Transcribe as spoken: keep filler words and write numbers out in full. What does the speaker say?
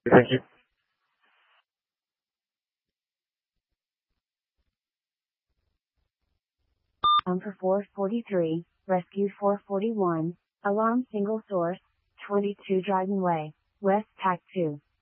Thank you. Um for four forty-three, rescue four forty-one, alarm single source, twenty-two Dryden Way, West Tac two.